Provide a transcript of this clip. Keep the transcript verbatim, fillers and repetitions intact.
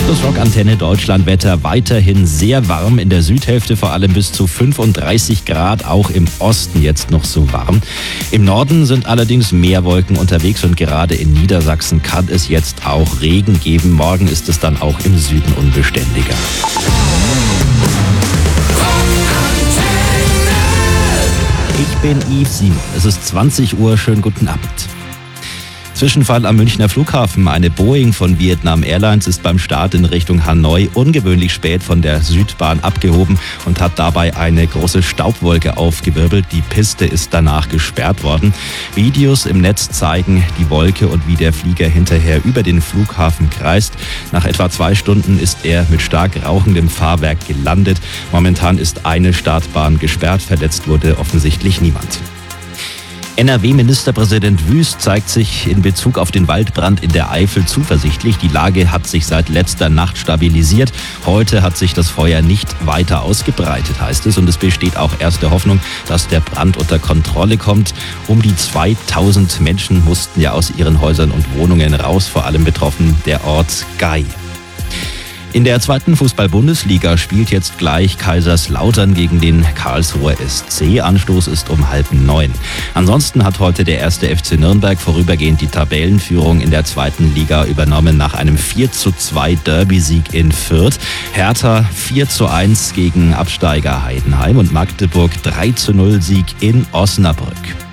Das Rock-Antenne Deutschland-Wetter weiterhin sehr warm. In der Südhälfte vor allem bis zu fünfunddreißig Grad, auch im Osten jetzt noch so warm. Im Norden sind allerdings mehr Wolken unterwegs und gerade in Niedersachsen kann es jetzt auch Regen geben. Morgen ist es dann auch im Süden unbeständiger. Ich bin Yves Simon. Es ist zwanzig Uhr. Schönen guten Abend. Zwischenfall am Münchner Flughafen. Eine Boeing von Vietnam Airlines ist beim Start in Richtung Hanoi ungewöhnlich spät von der Südbahn abgehoben und hat dabei eine große Staubwolke aufgewirbelt. Die Piste ist danach gesperrt worden. Videos im Netz zeigen die Wolke und wie der Flieger hinterher über den Flughafen kreist. Nach etwa zwei Stunden ist er mit stark rauchendem Fahrwerk gelandet. Momentan ist eine Startbahn gesperrt. Verletzt wurde offensichtlich niemand. N R W-Ministerpräsident Wüst zeigt sich in Bezug auf den Waldbrand in der Eifel zuversichtlich. Die Lage hat sich seit letzter Nacht stabilisiert. Heute hat sich das Feuer nicht weiter ausgebreitet, heißt es. Und es besteht auch erste Hoffnung, dass der Brand unter Kontrolle kommt. Um die zweitausend Menschen mussten ja aus ihren Häusern und Wohnungen raus, vor allem betroffen der Ort Gay. In der zweiten Fußball-Bundesliga spielt jetzt gleich Kaiserslautern gegen den Karlsruher S C. Anstoß ist um halb neun. Ansonsten hat heute der erste F C Nürnberg vorübergehend die Tabellenführung in der zweiten Liga übernommen nach einem vier zu zwei Derby-Sieg in Fürth. Hertha vier zu eins gegen Absteiger Heidenheim und Magdeburg drei zu null Sieg in Osnabrück.